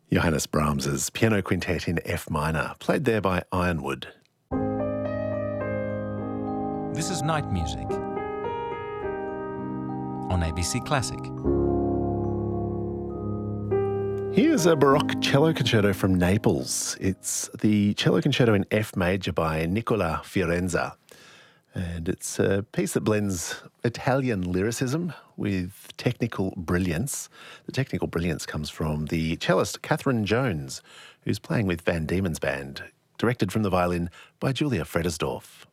Johannes Brahms's Piano Quintet in F minor, played there by Ironwood. This is Night Music on ABC Classic. Here's a Baroque cello concerto from Naples. It's the cello concerto in F major by Nicola Fiorenza. And it's a piece that blends Italian lyricism with technical brilliance. The technical brilliance comes from the cellist Catherine Jones, who's playing with Van Diemen's band, directed from the violin by Julia Fredersdorf.